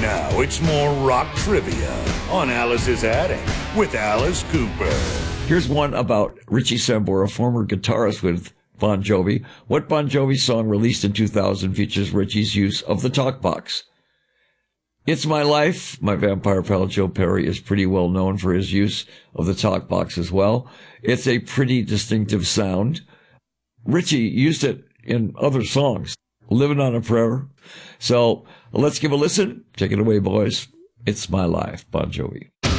Now it's more rock trivia on Alice's Attic with Alice Cooper. Here's one about Richie Sambora, former guitarist with Bon Jovi. What Bon Jovi song released in 2000 features Richie's use of the talk box? It's My Life. My vampire pal Joe Perry is pretty well known for his use of the talk box as well. It's a pretty distinctive sound. Richie used it in other songs, Living on a Prayer. So let's give a listen. Take it away, boys. It's My Life, Bon Jovi.